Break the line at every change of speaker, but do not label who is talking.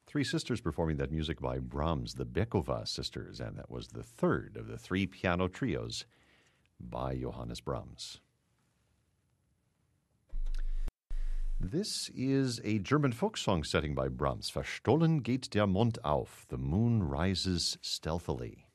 Three sisters performing that music by Brahms, the Bekova sisters, and that was the third of the three piano trios by Johannes Brahms. This is a German folk song setting by Brahms. Verstohlen geht der Mond auf. The moon rises stealthily.